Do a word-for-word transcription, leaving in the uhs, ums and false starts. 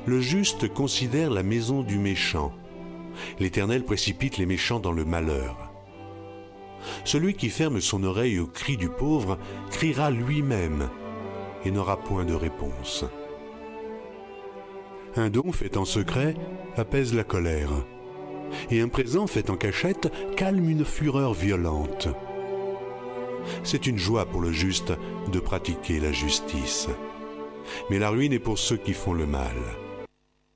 Le juste considère la maison du méchant. L'Éternel précipite les méchants dans le malheur. Celui qui ferme son oreille au cri du pauvre criera lui-même et n'aura point de réponse. Un don fait en secret apaise la colère, et un présent fait en cachette calme une fureur violente. C'est une joie pour le juste de pratiquer la justice, mais la ruine est pour ceux qui font le mal.